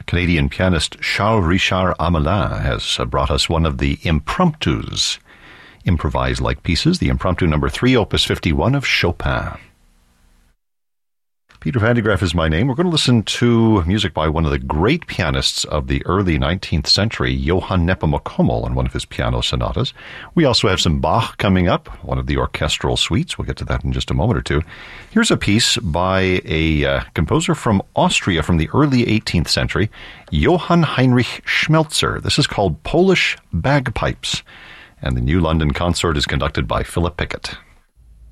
Canadian pianist Charles-Richard Amelin has brought us one of the impromptus, improvised-like pieces, the Impromptu number 3, Opus 51 of Chopin. Peter Van de Graaff is my name. We're going to listen to music by one of the great pianists of the early 19th century, Johann Nepomuk on one of his piano sonatas. We also have some Bach coming up, one of the orchestral suites. We'll get to that in just a moment or two. Here's a piece by a composer from Austria from the early 18th century, Johann Heinrich Schmelzer. This is called Polish Bagpipes, and the New London Consort is conducted by Philip Pickett.